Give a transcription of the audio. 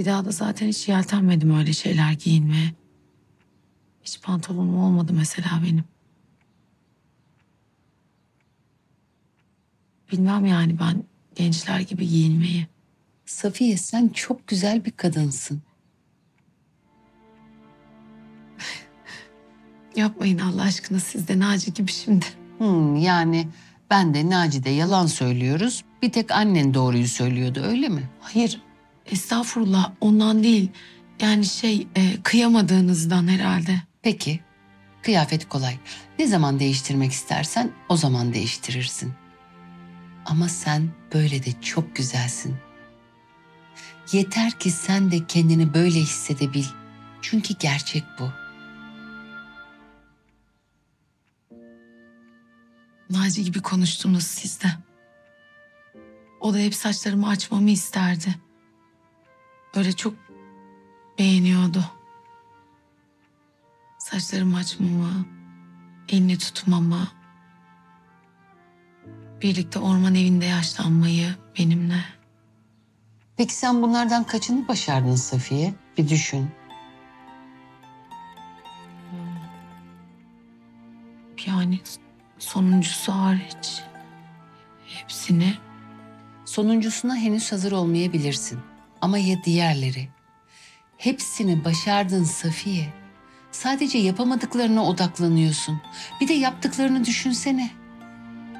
Bir daha da zaten hiç yeltenmedim öyle şeyler giyinmeye. Hiç pantolonum olmadı mesela benim. Bilmem yani ben gençler gibi giyinmeyi. Safiye, sen çok güzel bir kadınsın. Yapmayın Allah aşkına siz de Naci gibi şimdi. Yani ben de Naci de yalan söylüyoruz. Bir tek annen doğruyu söylüyordu, öyle mi? Hayır estağfurullah ondan değil. Yani kıyamadığınızdan herhalde. Peki, kıyafet kolay. Ne zaman değiştirmek istersen o zaman değiştirirsin. Ama sen böyle de çok güzelsin. Yeter ki sen de kendini böyle hissedebil. Çünkü gerçek bu. Naci gibi konuştunuz siz de. O da hep saçlarımı açmamı isterdi. Öyle çok beğeniyordu. Saçlarımı açmamı, elini tutmamı, birlikte orman evinde yaşlanmayı benimle. Peki sen bunlardan kaçını başardın Safiye? Bir düşün. Yani sonuncusu hariç hepsini. Sonuncusuna henüz hazır olmayabilirsin. Ama ya diğerleri? Hepsini başardın Safiye. Sadece yapamadıklarına odaklanıyorsun. Bir de yaptıklarını düşünsene.